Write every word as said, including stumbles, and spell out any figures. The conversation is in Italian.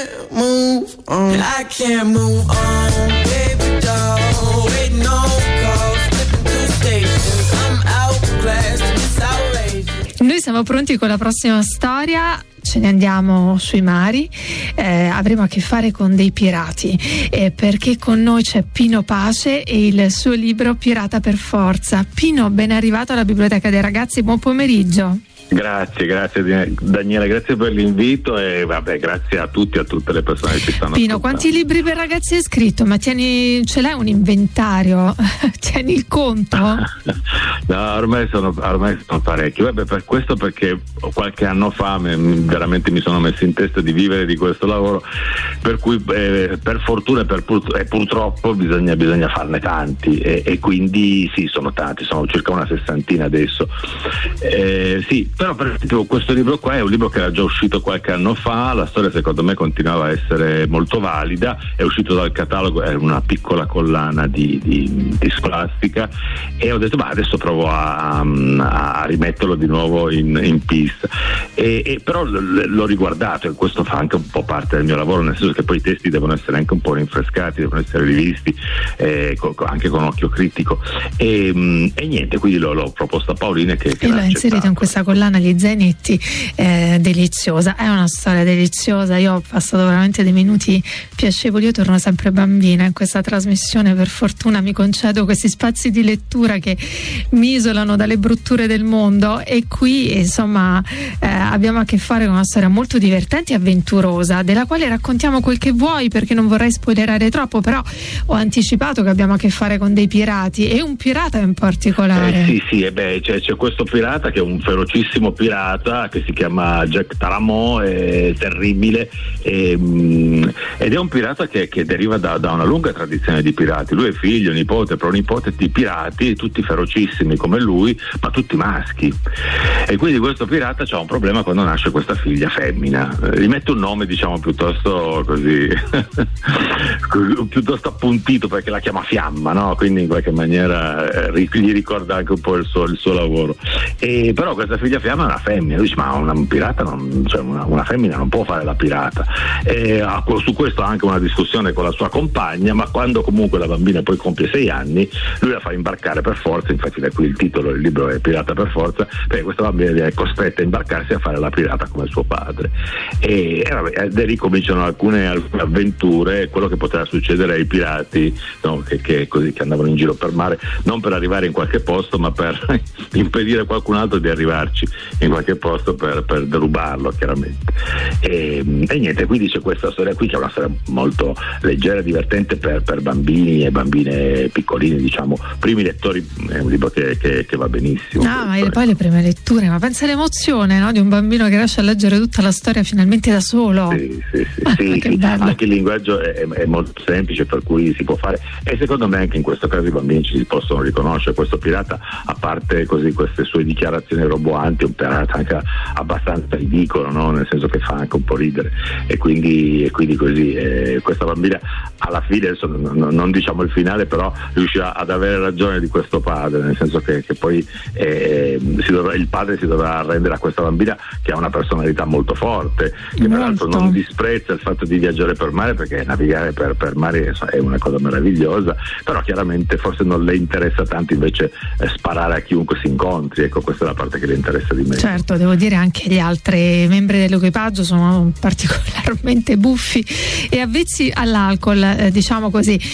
can't move on. I can't move on, baby doll. Waiting on calls, flipping through stations. I'm outclassed, it's outrageous. Noi siamo pronti con la prossima storia. Ce ne andiamo sui mari, eh, avremo a che fare con dei pirati, eh, perché con noi c'è Pino Pace e il suo libro Pirata per forza. Pino, ben arrivato alla Biblioteca dei Ragazzi, buon pomeriggio. Grazie, grazie Daniele, grazie per l'invito e vabbè, grazie a tutti e a tutte le persone che ci stanno Pino, ascoltando. quanti libri per ragazzi hai scritto? Ma tieni, ce l'hai un inventario? Tieni il conto? No, ormai sono, ormai sono parecchi. Vabbè, per questo perché qualche anno fa me, veramente mi sono messo in testa di vivere di questo lavoro, per cui eh, per fortuna e, per pur, e purtroppo bisogna, bisogna farne tanti e, e quindi sì, sono tanti, sono circa una sessantina adesso. Eh, sì, però per esempio questo libro qua è un libro che era già uscito qualche anno fa, la storia secondo me continuava a essere molto valida, è uscito dal catalogo, è una piccola collana di, di, di Scolastica e ho detto ma adesso provo a, a rimetterlo di nuovo in, in pista e, e però l- l'ho riguardato e questo fa anche un po' parte del mio lavoro, nel senso che poi i testi devono essere anche un po' rinfrescati, devono essere rivisti eh, co- anche con occhio critico e, e niente, quindi l'ho, l'ho proposto a Paolina che, che e l'ho inserito in questa collana gli zainetti, eh, deliziosa, è una storia deliziosa. Io ho passato veramente dei minuti piacevoli, io torno sempre bambina in questa trasmissione, per fortuna mi concedo questi spazi di lettura che mi isolano dalle brutture del mondo e qui insomma eh, abbiamo a che fare con una storia molto divertente e avventurosa, della quale raccontiamo quel che vuoi perché non vorrei spoilerare troppo, però ho anticipato che abbiamo a che fare con dei pirati e un pirata in particolare. Eh, sì sì, e beh, c'è, c'è questo pirata che è un ferocissimo pirata che si chiama Jack Talamò, è terribile e, mh, ed è un pirata che, che deriva da, da una lunga tradizione di pirati. Lui è figlio, nipote, pronipote di pirati, tutti ferocissimi come lui, ma tutti maschi, e quindi questo pirata c'ha un problema quando nasce questa figlia femmina, gli mette un nome diciamo piuttosto così piuttosto appuntito perché la chiama Fiamma, no? Quindi in qualche maniera eh, gli ricorda anche un po' il suo, il suo lavoro, e però questa figlia Fiamma è una femmina. Lui dice ma una, un pirata non, cioè una, una femmina non può fare la pirata, e ha, su questo ha anche una discussione con la sua compagna, ma quando comunque la bambina poi compie sei anni lui la fa imbarcare per forza, infatti da qui il titolo del libro è Pirata per forza, perché questa bambina è costretta a imbarcarsi a fare la pirata come suo padre e, e, vabbè, e da lì cominciano alcune, alcune avventure, quello che poteva succedere ai pirati, no, che, che, così, che andavano in giro per mare non per arrivare in qualche posto ma per impedire a qualcun altro di arrivarci in qualche posto per, per derubarlo chiaramente e, e niente, quindi c'è questa storia qui che è una storia molto leggera e divertente per, per bambini e bambine piccolini, diciamo primi lettori, è un libro che, che, che va benissimo. Ah, ma poi le prime letture, ma pensa all'emozione, no? Di un bambino che riesce a leggere tutta la storia finalmente da solo. Sì, sì, sì, sì, sì. Anche il linguaggio è, è molto semplice, per cui si può fare, e secondo me anche in questo caso i bambini ci si possono riconoscere. Questo pirata, a parte così queste sue dichiarazioni roboanti, un pirata anche abbastanza ridicolo, no? Nel senso che fa anche un po' ridere, e quindi, e quindi così eh, questa bambina alla fine, adesso non, non diciamo il finale, però riuscirà ad avere ragione di questo padre, nel senso che, che poi eh, si dovrà, il padre si dovrà arrendere a questa bambina che ha una personalità molto forte, che peraltro non disprezza il fatto di viaggiare per mare, perché navigare per, per mare è una cosa meravigliosa, però chiaramente forse non le interessa tanto invece eh, sparare a chiunque si incontri. Ecco, questa è la parte che le interessa di me. Certo, devo dire anche gli altri membri dell'equipaggio sono particolarmente buffi e avvezzi all'alcol, eh, diciamo così.